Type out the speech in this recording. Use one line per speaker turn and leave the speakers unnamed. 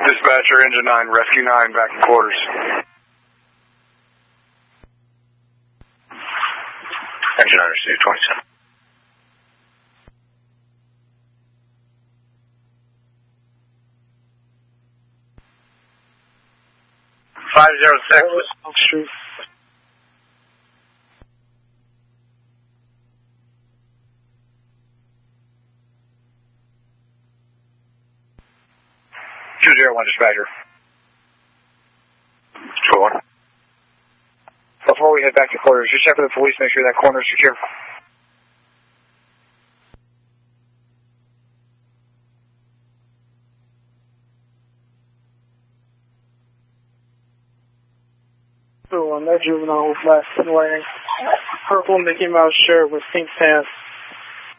Dispatcher, Engine 9, Rescue 9, back in quarters.
Engine 9, receive 27.
Oak Street.
Two 201 dispatcher. 201.
Before we head back to quarters, just check for the police, make sure that corner is secure. That juvenile was last wearing purple Mickey Mouse shirt with pink pants.